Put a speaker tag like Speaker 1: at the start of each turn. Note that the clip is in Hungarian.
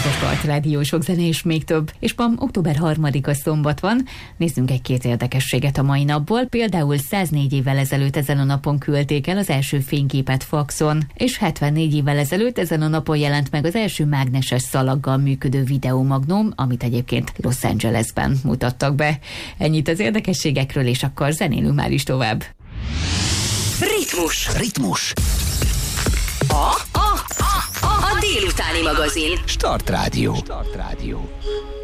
Speaker 1: a Start Rádió, sok zene és még több. És ma október 3-a szombat van. Nézzünk egy-két érdekességet a mai napból. Például 104 évvel ezelőtt ezen a napon küldték el az első fényképet faxon, és 74 évvel ezelőtt ezen a napon jelent meg az első mágneses szalaggal működő videómagnóm, amit egyébként Los Angelesben mutattak be. Ennyit az érdekességekről, és akkor zenélünk már is tovább.
Speaker 2: Ritmus.
Speaker 3: A délutáni magazin.
Speaker 2: Start Rádió.